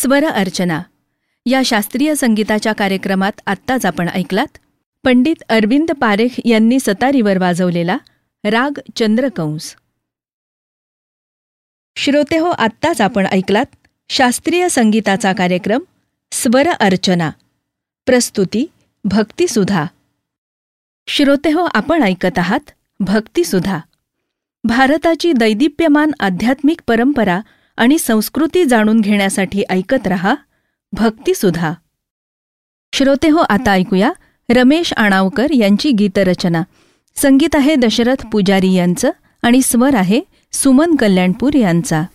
स्वर अर्चना या शास्त्रीय संगीताच्या कार्यक्रमात आत्ताच आपण ऐकलात पंडित अरविंद पारेख यांनी सतारीवर वाजवलेला राग चंद्रकंस. श्रोतेहो, आत्ताच आपण ऐकलात शास्त्रीय संगीताचा कार्यक्रम स्वर अर्चना. प्रस्तुती भक्तिसुधा. श्रोतेहो, आपण ऐकत आहात भक्तिसुधा. भारताची दैदिप्यमान आध्यात्मिक परंपरा आणि संस्कृती जाणून घेण्यासाठी ऐकत रहा भक्तिसुधा. श्रोतेहो, आता ऐकूया रमेश आणावकर यांची गीतरचना. संगीत आहे दशरथ पुजारी यांचं आणि स्वर आहे सुमन कल्याणपूर यांचा.